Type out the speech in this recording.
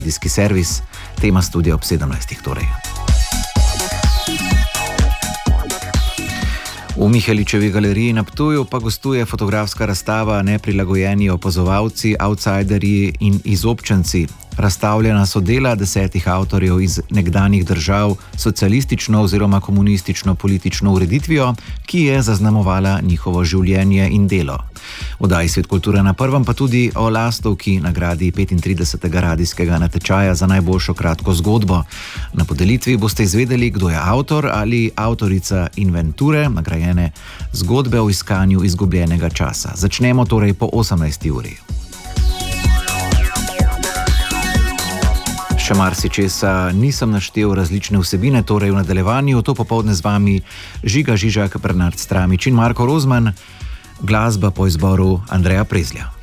Radijski servis, tema studia ob 17. torej. V Miheličevi galeriji na Ptuju pa gostuje fotografska razstava Neprilagojeni opazovalci, outsiderji in izobčenci. Razstavljena so dela 10 avtorjev iz nekdanjih držav socialistično oziroma komunistično politično ureditvijo, ki je zaznamovala njihovo življenje in delo. V oddaji Svet kulture na prvem pa tudi o Lastovki, nagradi 35. radijskega natečaja za najboljšo kratko zgodbo. Na podelitvi boste izvedeli, kdo je avtor ali avtorica inventure, nagrajene zgodbe o iskanju izgubljenega časa. Začnemo torej po 18. uri. Še marsičesa nisem naštel, različne vsebine, torej v nadaljevanju, to popoldne z vami Žiga Žižak, Bernard Stramič in Marko Rozman, glasba po izboru Andreja Prezlja.